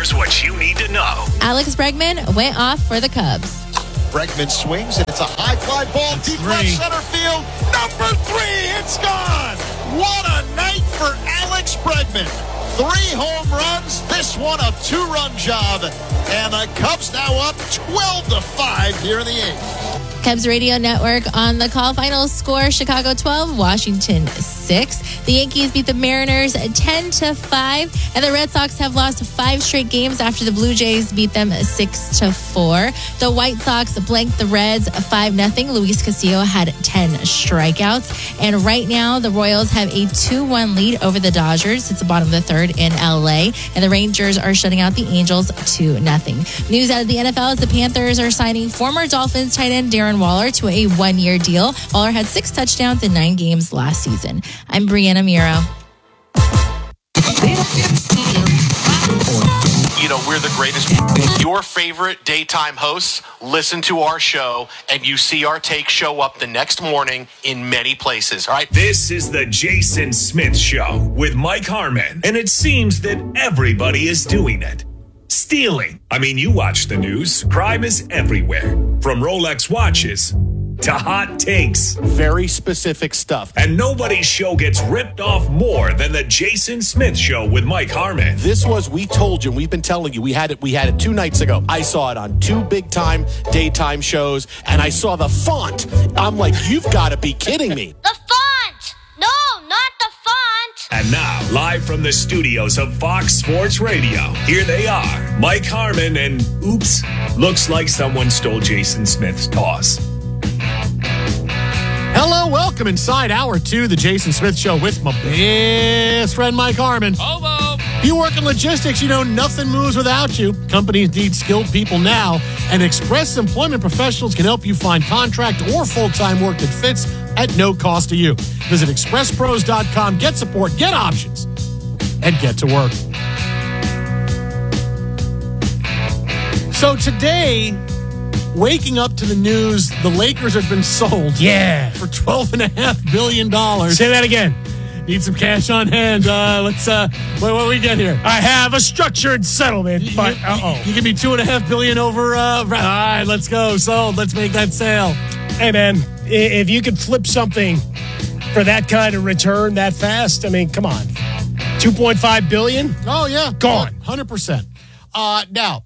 Here's what you need to know. Alex Bregman went off for the Cubs. Bregman swings, and it's a high fly ball, deep left center field. Number 3, it's gone. What a night for Alex Bregman. 3 home runs, this one a 2-run job, and the Cubs now up 12-5 here in the 8th. Cubs Radio Network on the call. Final score, Chicago 12, Washington 6. The Yankees beat the Mariners 10-5, and the Red Sox have lost 5 straight games after the Blue Jays beat them 6-4. The White Sox blanked the Reds 5-0. Luis Castillo had 10 strikeouts, and right now the Royals have a 2-1 lead over the Dodgers. It's the bottom of the 3rd in LA, and the Rangers are shutting out the Angels 2-0. News out of the NFL is the Panthers are signing former Dolphins tight end Darren Waller to a 1-year deal. Waller had 6 touchdowns in 9 games last season. I'm Brianna Miro. You know, we're the greatest. Your favorite daytime hosts listen to our show, and you see our take show up the next morning in many places. All right. This is the Jason Smith Show with Mike Harmon, and it seems that everybody is doing it. Stealing. I mean, you watch the news. Crime is everywhere. From Rolex watches to hot takes. Very specific stuff. And nobody's show gets ripped off more than the Jason Smith Show with Mike Harmon. This was, we told you, we've been telling you, we had it 2 nights ago. I saw it on 2 big-time daytime shows, and I saw the font. I'm like, you've got to be kidding me. The font! No, not the font! And now, live from the studios of Fox Sports Radio, here they are, Mike Harmon and, oops, looks like someone stole Jason Smith's toss. Hello, welcome inside Hour 2, the Jason Smith Show with my best friend Mike Harmon. Hello. If you work in logistics, you know nothing moves without you. Companies need skilled people now, and Express Employment Professionals can help you find contract or full-time work that fits at no cost to you. Visit expresspros.com, get support, get options, and get to work. So today, waking up to the news, the Lakers have been sold for $12.5 billion. Say that again. Need some cash on hand. Let's what we get here? I have a structured settlement, but you give me $2.5 billion over. All right, let's go. Sold. Let's make that sale. Hey, man, if you could flip something for that kind of return that fast, I mean, come on, $2.5 billion. Oh yeah, gone, 100%. Now,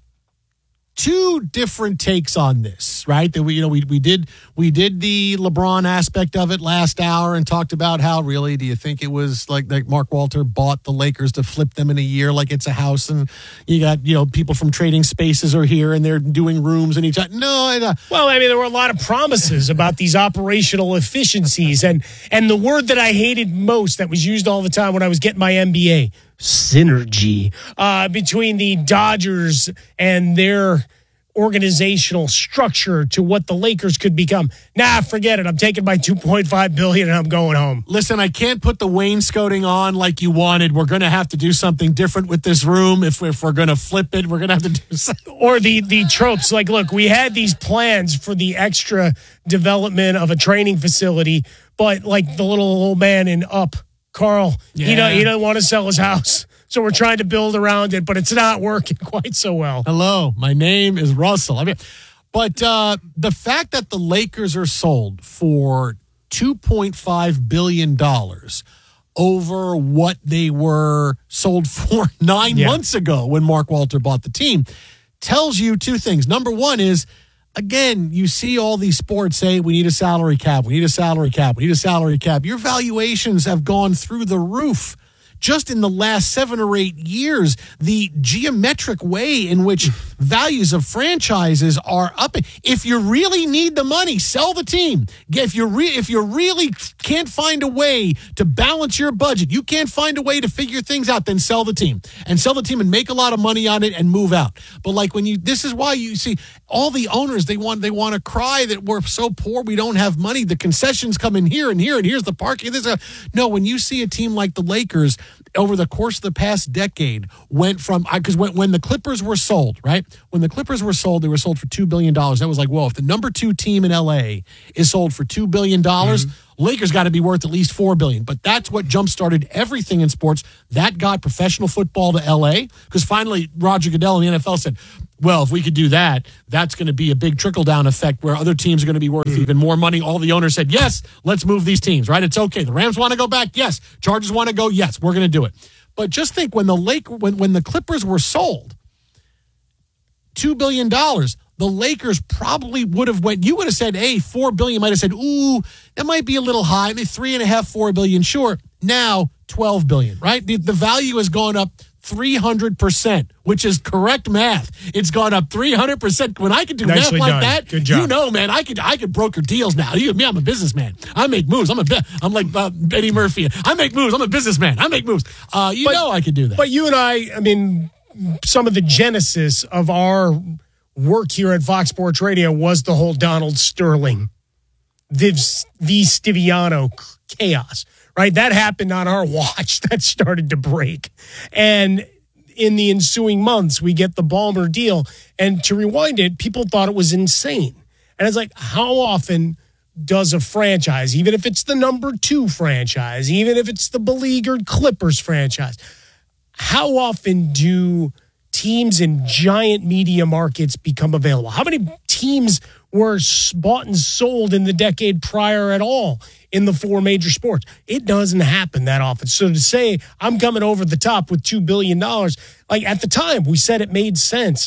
2 different takes on this, right? That we did the LeBron aspect of it last hour and talked about how really do you think it was like Mark Walter bought the Lakers to flip them in a year like it's a house, and you got people from Trading Spaces are here and they're doing rooms and each no. Well, I mean, there were a lot of promises about these operational efficiencies, and the word that I hated most that was used all the time when I was getting my MBA. Synergy between the Dodgers and their organizational structure to what the Lakers could become. Nah, forget it. I'm taking my $2.5 billion and I'm going home. Listen, I can't put the wainscoting on like you wanted. We're going to have to do something different with this room. If we're going to flip it, we're going to have to do something. Or the tropes. Like, look, we had these plans for the extra development of a training facility, but like the little old man in Up, Carl, he doesn't want to sell his house. So we're trying to build around it, but it's not working quite so well. Hello, my name is Russell. But the fact that the Lakers are sold for $2.5 billion over what they were sold for 9 months ago when Mark Walter bought the team tells you 2 things. Number one is, again, you see all these sports say, we need a salary cap, we need a salary cap, we need a salary cap. Your valuations have gone through the roof. Just in the last 7 or 8 years, the geometric way in which values of franchises are up. If you really need the money, sell the team. If you really can't find a way to balance your budget, you can't find a way to figure things out, then sell the team. And sell the team and make a lot of money on it and move out. But like this is why you see all the owners, they want to cry that we're so poor, we don't have money. The concessions come in here and here, and here's the parking. No, when you see a team like the Lakers, over the course of the past decade, went from, because when the Clippers were sold, right? When the Clippers were sold, they were sold for $2 billion. That was like, whoa, if the number 2 team in LA is sold for $2 billion, Lakers got to be worth at least $4 billion. But that's what jump-started everything in sports. That got professional football to L.A. because finally Roger Goodell and the NFL said, well, if we could do that, that's going to be a big trickle-down effect where other teams are going to be worth even more money. All the owners said, yes, let's move these teams, right? It's okay. The Rams want to go back? Yes. Chargers want to go? Yes, we're going to do it. But just think when the Clippers were sold, $2 billion, the Lakers probably would have went, you would have said, hey, $4 billion, might have said, ooh, that might be a little high, maybe $3.5, $4 billion, sure. Now, $12 billion, right? The value has gone up 300%, which is correct math. It's gone up 300%. When I can do Nicely math like done. that, Good job. you know, man, I could broker deals now. I'm a businessman. I make moves. I'm like Eddie Murphy. I make moves. I'm a businessman. I make moves. I could do that. But you and I mean, some of the genesis of our work here at Fox Sports Radio was the whole Donald Sterling, V. Stiviano chaos, right? That happened on our watch. That started to break. And in the ensuing months, we get the Ballmer deal. And to rewind it, people thought it was insane. And it's like, how often does a franchise, even if it's the number 2 franchise, even if it's the beleaguered Clippers franchise, how often do teams in giant media markets become available? How many teams were bought and sold in the decade prior at all in the 4 major sports? It doesn't happen that often. So to say I'm coming over the top with $2 billion, like at the time we said it made sense.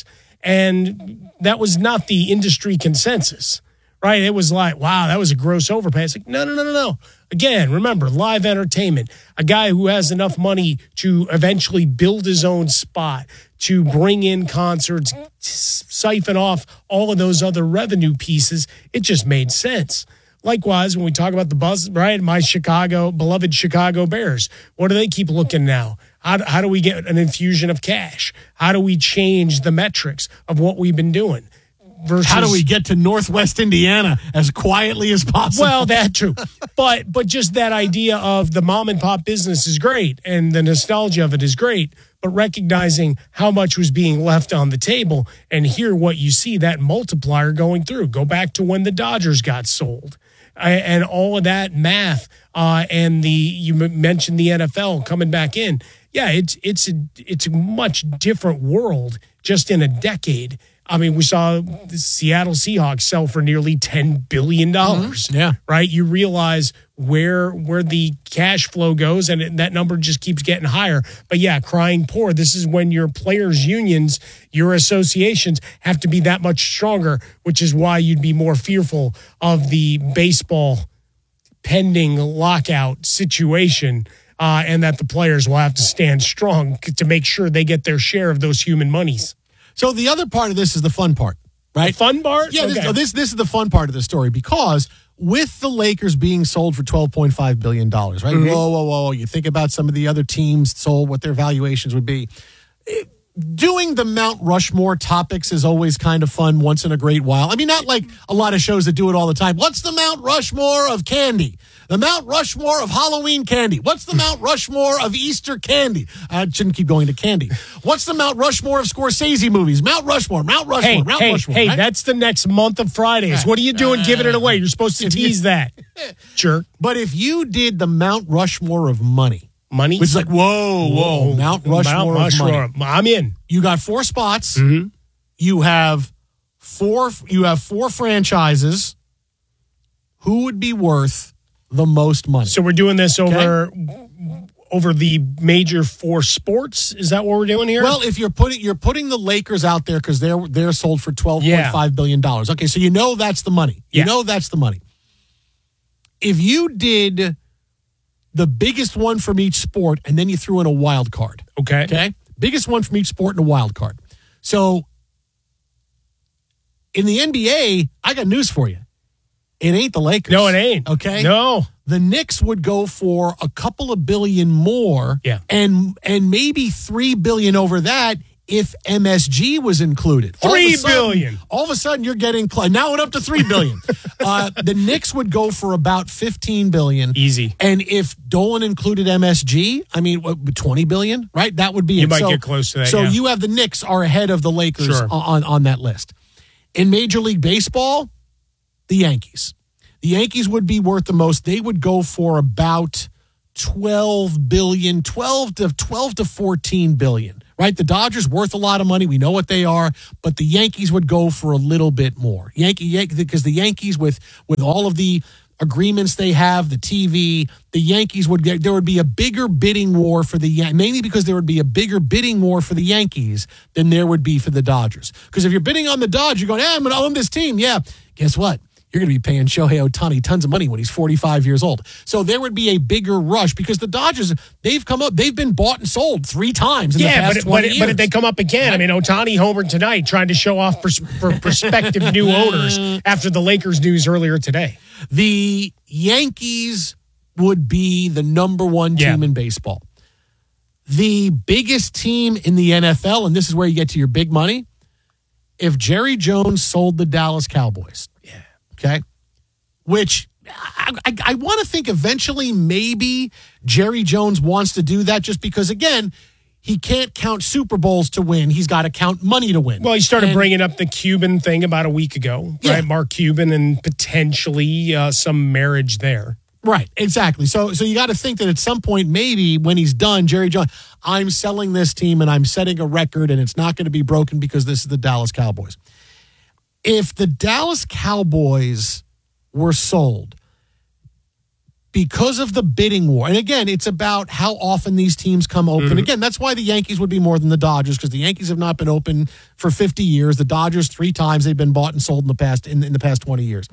And that was not the industry consensus, right? It was like, wow, that was a gross overpay. It's like, no. Again, remember, live entertainment, a guy who has enough money to eventually build his own spot, to bring in concerts, siphon off all of those other revenue pieces, it just made sense. Likewise, when we talk about the buzz, right, my beloved Chicago Bears, what do they keep looking now? How do we get an infusion of cash? How do we change the metrics of what we've been doing? Versus, how do we get to Northwest Indiana as quietly as possible? Well, that's true. But just that idea of the mom and pop business is great and the nostalgia of it is great, but recognizing how much was being left on the table and hear what you see, that multiplier going through. Go back to when the Dodgers got sold and all of that math and you mentioned the NFL coming back in. Yeah, it's a much different world just in a decade. I mean, we saw the Seattle Seahawks sell for nearly $10 billion. Yeah. Right? You realize where the cash flow goes, and that number just keeps getting higher. But yeah, crying poor. This is when your players' unions, your associations have to be that much stronger, which is why you'd be more fearful of the baseball pending lockout situation, and that the players will have to stand strong to make sure they get their share of those human monies. So the other part of this is the fun part, right? The fun part? Yeah, okay. this is the fun part of the story because with the Lakers being sold for $12.5 billion, right? Mm-hmm. Whoa. You think about some of the other teams sold, what their valuations would be. Doing the Mount Rushmore topics is always kind of fun once in a great while. I mean, not like a lot of shows that do it all the time. What's the Mount Rushmore of candy? The Mount Rushmore of Halloween candy. What's the Mount Rushmore of Easter candy? I shouldn't keep going to candy. What's the Mount Rushmore of Scorsese movies? Mount Rushmore. Hey, right? That's the next month of Fridays. What are you doing giving it away? You're supposed to tease that. Jerk. But if you did the Mount Rushmore of money, which is like, whoa, Mount Rushmore of money. I'm in. You got 4 spots. Mm-hmm. You have 4 franchises. Who would be worth the most money? So we're doing this over the major 4 sports. Is that what we're doing here? Well, if you're putting the Lakers out there because they're sold for $12.5 billion. Okay, so you know that's the money. You know that's the money. If you did the biggest one from each sport and then you threw in a wild card. Okay? Biggest one from each sport and a wild card. So in the NBA, I got news for you. It ain't the Lakers. No, it ain't. Okay? No. The Knicks would go for a couple of billion more. Yeah. And maybe $3 billion over that if MSG was included. $3 billion. All of a sudden, you're getting now it up to $3 billion. The Knicks would go for about $15 billion. Easy. And if Dolan included MSG, I mean, $20 billion, right? That would be you might get close to that. So you have the Knicks are ahead of the Lakers on that list. In Major League Baseball, the Yankees. The Yankees would be worth the most. They would go for about $12 billion, 12 to 14 billion. Right? The Dodgers worth a lot of money. We know what they are, but the Yankees would go for a little bit more. Because the Yankees, with all of the agreements they have, the TV, the Yankees there would be a bigger bidding war for mainly because there would be a bigger bidding war for the Yankees than there would be for the Dodgers. Because if you're bidding on the Dodgers, you're going, I'm going to own this team. Yeah. Guess what? You're going to be paying Shohei Ohtani tons of money when he's 45 years old. So there would be a bigger rush because the Dodgers, they've been bought and sold 3 times in the past 20 years. But if they come up again, I mean, Ohtani homered tonight trying to show off for prospective new owners after the Lakers news earlier today. The Yankees would be the number one team in baseball. The biggest team in the NFL, and this is where you get to your big money, if Jerry Jones sold the Dallas Cowboys. Okay, which I want to think eventually maybe Jerry Jones wants to do that just because, again, he can't count Super Bowls to win. He's got to count money to win. Well, he started bringing up the Cuban thing about a week ago, right? Mark Cuban and potentially some marriage there. Right, exactly. So you got to think that at some point, maybe when he's done, Jerry Jones, I'm selling this team and I'm setting a record and it's not going to be broken because this is the Dallas Cowboys. If the Dallas Cowboys were sold because of the bidding war, and again, it's about how often these teams come open. Again, that's why the Yankees would be more than the Dodgers, because the Yankees have not been open for 50 years. The Dodgers, 3 times they've been bought and sold in the past 20 years.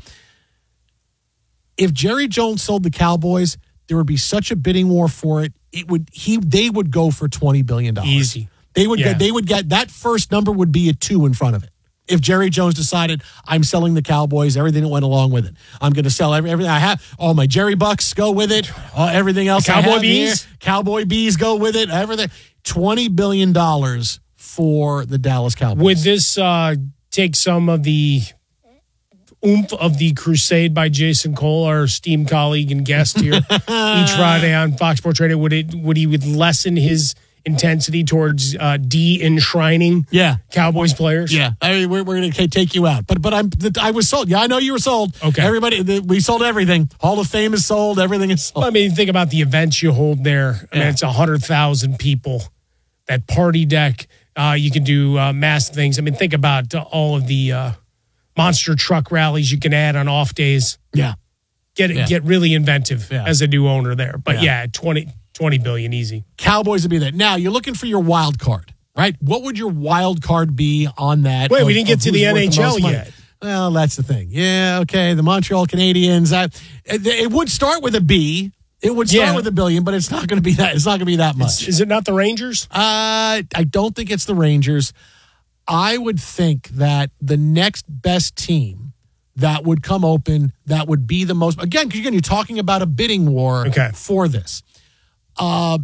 If Jerry Jones sold the Cowboys, there would be such a bidding war for it. They would go for $20 billion. Easy. They would get that first number would be a 2 in front of it. If Jerry Jones decided, I'm selling the Cowboys, everything that went along with it. I'm going to sell everything I have. All my Jerry Bucks go with it. Everything else Cowboy Bees? Here, Cowboy Bees go with it. Everything. $20 billion for the Dallas Cowboys. Would this take some of the oomph of the crusade by Jason Cole, our esteemed colleague and guest here each Friday on Fox Sports Radio? Would he lessen his intensity towards de-enshrining Cowboys players? Yeah, I mean, we're going to take you out. But I was sold. Yeah, I know you were sold. Okay. Everybody, we sold everything. Hall of Fame is sold. Everything is sold. I mean, think about the events you hold there. I mean, it's 100,000 people. That party deck, you can do mass things. I mean, think about all of the monster truck rallies you can add on off days. Yeah. Get really inventive as a new owner there. But 20 billion easy. Cowboys would be there. Now, you're looking for your wild card, right? What would your wild card be on that? Wait, we didn't get to the NHL yet. Well, that's the thing. Yeah, okay. The Montreal Canadiens. It would start with a B. It would start with $1 billion, but it's not going to be that. It's not going to be that much. Is it not the Rangers? I don't think it's the Rangers. I would think that the next best team that would come open, that would be the most. Again, you're talking about a bidding war for this. I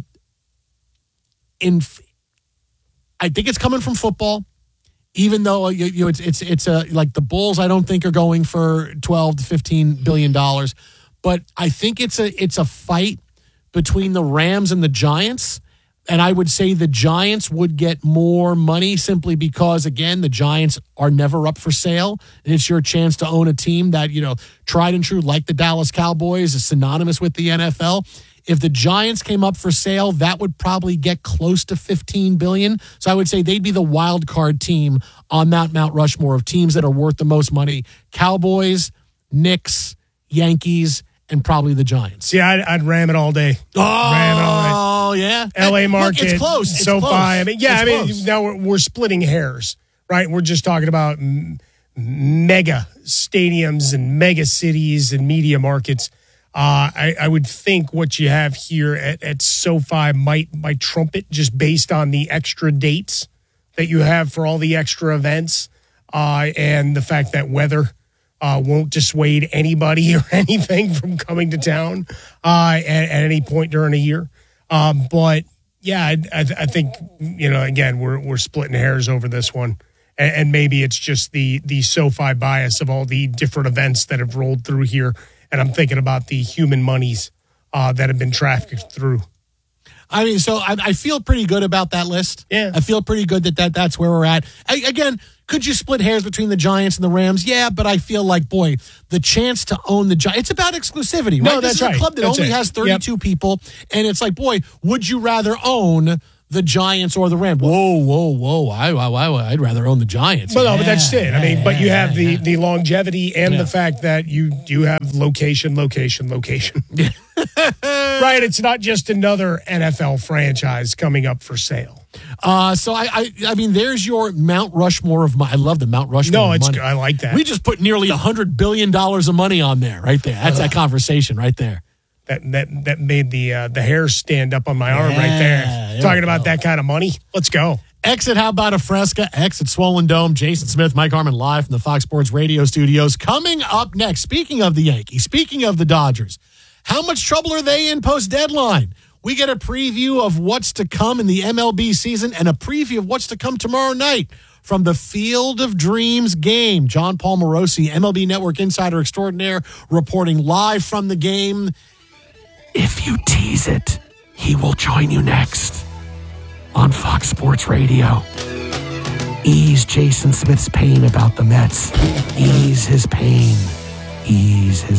think it's coming from football, even though it's like the Bulls. I don't think are going for $12 to $15 billion, but I think it's a fight between the Rams and the Giants, and I would say the Giants would get more money simply because, again, the Giants are never up for sale, and it's your chance to own a team that tried and true, like the Dallas Cowboys, is synonymous with the NFL. If the Giants came up for sale, that would probably get close to $15 billion. So I would say they'd be the wild card team on that Mount Rushmore of teams that are worth the most money. Cowboys, Knicks, Yankees, and probably the Giants. Yeah, I'd ram it all day. Ram it all day. Yeah. LA market. Look, it's close. It's SoFi. close. I mean, now we're splitting hairs, right? We're just talking about mega stadiums and mega cities and media markets. I would think what you have here at SoFi might trump it just based on the extra dates that you have for all the extra events and the fact that weather won't dissuade anybody or anything from coming to town at any point during a year. But yeah, I think, again, we're splitting hairs over this one. And maybe it's just the SoFi bias of all the different events that have rolled through here. And I'm thinking about the human monies that have been trafficked through. I mean, so I feel pretty good about that list. Yeah. I feel pretty good that's where we're at. Again, could you split hairs between the Giants and the Rams? Yeah, but I feel like, boy, the chance to own the Giants, it's about exclusivity, right? No, this that's is a right. club that That's only it. has 32 people, and it's like, boy, would you rather own the Giants or the Rams? Whoa. I'd rather own the Giants. Well, no, but that's it. I mean, but you have yeah. the longevity and the fact that you do have location. Right? It's not just another NFL franchise coming up for sale. So I mean, there's your Mount Rushmore of money. I love the Mount Rushmore. No, of it's money. good. I like that. We just put nearly $100 billion of money on there, right there. That's that conversation right there. That made the hair stand up on my arm right there. Talking about that kind of money. Let's go. Exit How About a Fresca, Exit Swollen Dome, Jason Smith, Mike Harmon live from the Fox Sports Radio studios. Coming up next, speaking of the Yankees, speaking of the Dodgers, how much trouble are they in post-deadline? We get a preview of what's to come in the MLB season and a preview of what's to come tomorrow night from the Field of Dreams game. John Paul Morosi, MLB Network insider extraordinaire, reporting live from the game. If you tease it, he will join you next on Fox Sports Radio. Ease Jason Smith's pain about the Mets. Ease his pain. Ease his